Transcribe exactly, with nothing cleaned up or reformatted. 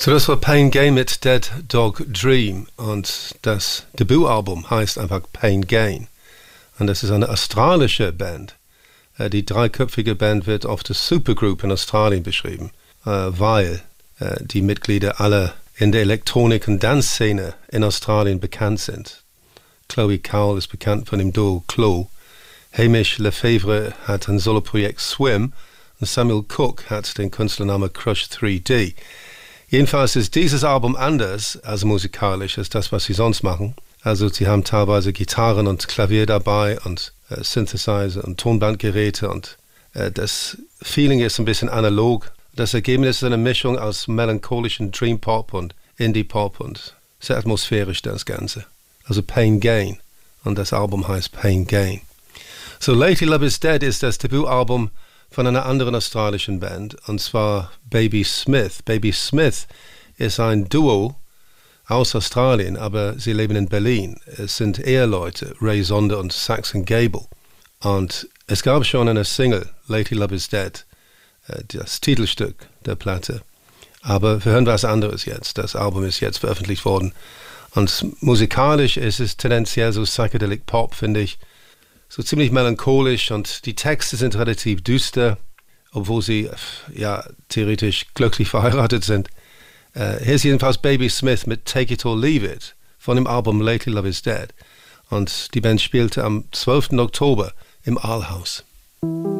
So, das war Pain Gain mit Dead Dog Dream und das Debütalbum heißt einfach Pain Gain. Und das ist eine australische Band. Die dreiköpfige Band wird oft als Supergroup in Australien beschrieben, weil die Mitglieder alle in der Elektronik- und Dance-Szene in Australien bekannt sind. Chloe Cowell ist bekannt von dem Duo Chloe. Hamish Lefebvre hat ein Soloprojekt Swim und Samuel Cook hat den Künstlernamen Crush drei D. Jedenfalls ist dieses Album anders als musikalisch als das, was sie sonst machen. Also sie haben teilweise Gitarren und Klavier dabei und äh, Synthesizer und Tonbandgeräte und äh, das Feeling ist ein bisschen analog. Das Ergebnis ist eine Mischung aus melancholischen Dream Pop und Indie Pop und sehr atmosphärisch das Ganze. Also Pain Gain und das Album heißt Pain Gain. So Lady Love Is Dead ist das Debütalbum von einer anderen australischen Band, und zwar Baby Smith. Baby Smith ist ein Duo aus Australien, aber sie leben in Berlin. Es sind Eheleute, Ray Sonder und Saxon Gable. Und es gab schon eine Single, Lady Love Is Dead, das Titelstück der Platte. Aber wir hören was anderes jetzt. Das Album ist jetzt veröffentlicht worden. Und musikalisch ist es tendenziell so Psychedelic Pop, finde ich. So ziemlich melancholisch und die Texte sind relativ düster, obwohl sie ja theoretisch glücklich verheiratet sind. Uh, hier ist jedenfalls Baby Smith mit Take It or Leave It von dem Album Lady Love Is Dead. Und die Band spielte am zwölften Oktober im Aalhaus.